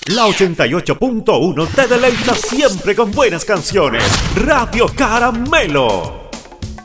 La 88.1 te deleita siempre con buenas canciones. Radio Caramelo.